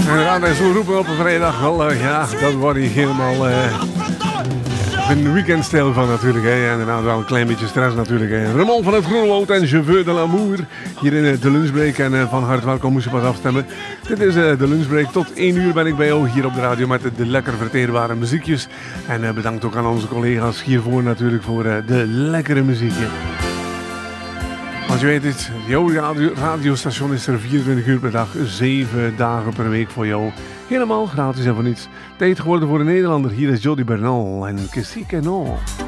En dan zo roepen op een vrijdag wel, ja, dat wordt hier helemaal een weekendstijl van natuurlijk. Hè. En daarna wel een klein beetje stress natuurlijk. Hè. Ramon van het Groenwoud en Cheveux de l'Amour hier in de lunchbreak. En van harte welkom, moest je pas afstemmen. Dit is de lunchbreak. Tot 1 uur ben ik bij jou hier op de radio met de lekker verteerbare muziekjes. En bedankt ook aan onze collega's hiervoor natuurlijk voor de lekkere muziekje. Als je weet het, jouw radiostation is er 24 uur per dag, 7 dagen per week voor jou. Helemaal gratis en voor niets. Tijd geworden voor een Nederlander. Hier is Jody Bernal en Kessique No.